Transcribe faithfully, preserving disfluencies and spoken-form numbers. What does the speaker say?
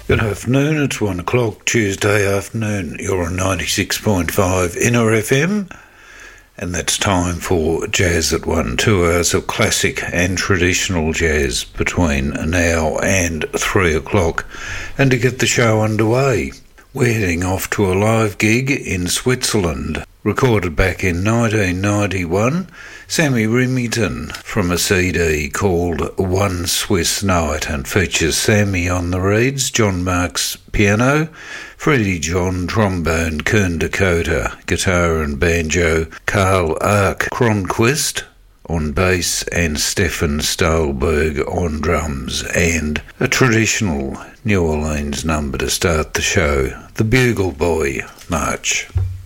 Good afternoon, it's one o'clock Tuesday afternoon. You're on ninety-six point five Inner F M, and that's time for Jazz at One. Two hours of classic and traditional jazz between now and three o'clock. And to get the show underway, we're heading off to a live gig in Switzerland. Recorded back in nineteen ninety-one, Sammy Remington from a C D called One Swiss Night, and features Sammy on the reeds, John Marks piano, Freddie John trombone, Kern Dakota guitar and banjo, Carl Ark Cronquist on bass, and Stefan Stolberg on drums, and a traditional New Orleans number to start the show, the Bugle Boy March.